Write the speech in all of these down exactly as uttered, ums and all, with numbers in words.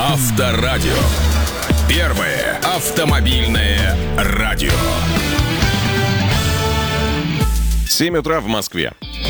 Авторадио. Первое автомобильное радио. семь утра в Москве.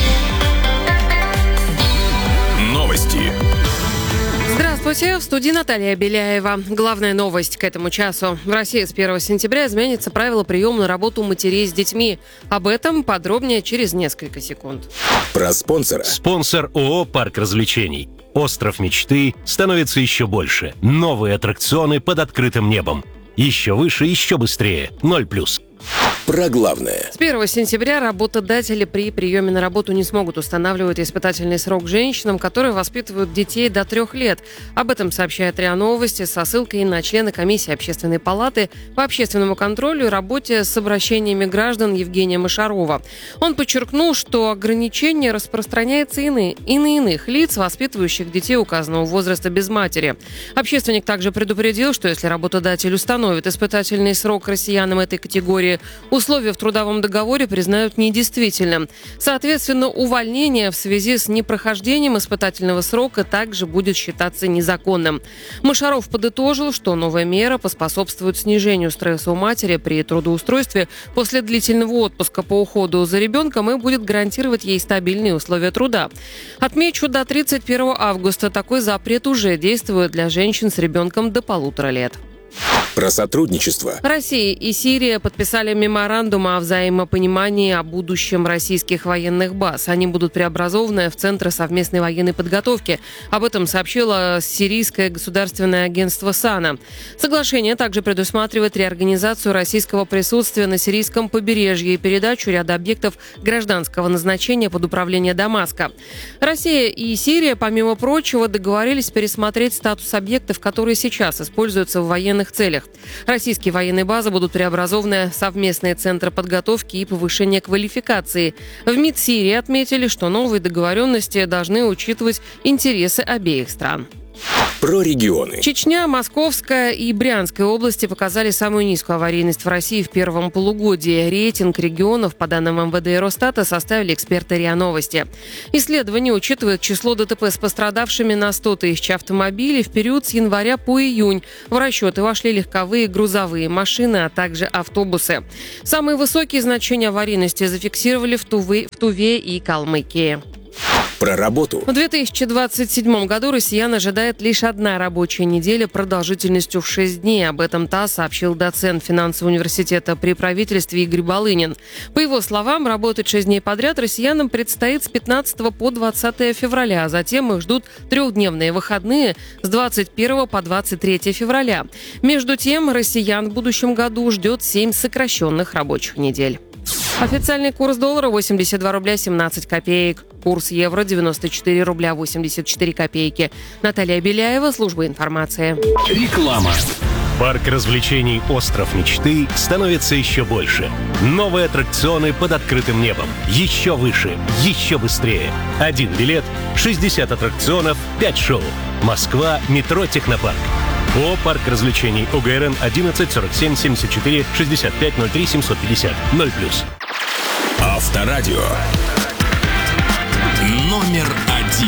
Новости. Здравствуйте, в студии Наталья Беляева. Главная новость к этому часу. В России с первого сентября изменится правило приема на работу матерей с детьми. Об этом подробнее через несколько секунд. Про спонсора. Спонсор ООО «Парк развлечений». Остров мечты становится еще больше. Новые аттракционы под открытым небом. Еще выше, еще быстрее. Ноль плюс. Про главное. С первого сентября работодатели при приеме на работу не смогут устанавливать испытательный срок женщинам, которые воспитывают детей до трех лет. Об этом сообщает РИА Новости со ссылкой на члена комиссии Общественной палаты по общественному контролю и работе с обращениями граждан Евгения Мошарова. Он подчеркнул, что ограничение распространяется и на, и на иных лиц, воспитывающих детей указанного возраста без матери. Общественник также предупредил, что если работодатель установит испытательный срок россиянам этой категории, условия в трудовом договоре признают недействительным. Соответственно, увольнение в связи с непрохождением испытательного срока также будет считаться незаконным. Мошаров подытожил, что новая мера поспособствует снижению стресса у матери при трудоустройстве после длительного отпуска по уходу за ребенком и будет гарантировать ей стабильные условия труда. Отмечу, до тридцать первого августа такой запрет уже действует для женщин с ребенком до полутора лет. Про сотрудничество. Россия и Сирия подписали меморандум о взаимопонимании о будущем российских военных баз. Они будут преобразованы в Центры совместной военной подготовки. Об этом сообщило Сирийское государственное агентство САНА. Соглашение также предусматривает реорганизацию российского присутствия на сирийском побережье и передачу ряда объектов гражданского назначения под управление Дамаска. Россия и Сирия, помимо прочего, договорились пересмотреть статус объектов, которые сейчас используются в военных целях. Российские военные базы будут преобразованы в совместные центры подготовки и повышения квалификации. В МИД Сирии отметили, что новые договоренности должны учитывать интересы обеих стран. Про регионы. Чечня, Московская и Брянская области показали самую низкую аварийность в России в первом полугодии. Рейтинг регионов, по данным эм вэ дэ и Росстата, составили эксперты РИА Новости. Исследование учитывает число ДТП с пострадавшими на сто тысяч автомобилей в период с января по июнь. В расчеты вошли легковые и грузовые машины, а также автобусы. Самые высокие значения аварийности зафиксировали в Туве, в Туве и Калмыкии. Про работу. В две тысячи двадцать седьмом году россиян ожидает лишь одна рабочая неделя продолжительностью в шесть дней. Об этом ТАСС сообщил доцент финансового университета при правительстве Игорь Балынин. По его словам, работать шесть дней подряд россиянам предстоит с пятнадцатого по двадцатое февраля, а затем их ждут трехдневные выходные с двадцать первого по двадцать третье февраля. Между тем, россиян в будущем году ждет семь сокращенных рабочих недель. Официальный курс доллара восемьдесят два рубля семнадцать копеек. Курс евро девяносто четыре рубля восемьдесят четыре копейки. Наталья Беляева, служба информации. Реклама. Парк развлечений «Остров мечты» становится еще больше. Новые аттракционы под открытым небом. Еще выше, еще быстрее. Один билет, шестьдесят аттракционов, пять шоу. Москва, метро «Технопарк». ООО «Парк развлечений», о гэ эр эн одиннадцать сорок семь семьдесят четыре шестьдесят пять ноль три семьсот пятьдесят. Ноль плюс. Авторадио. Номер один.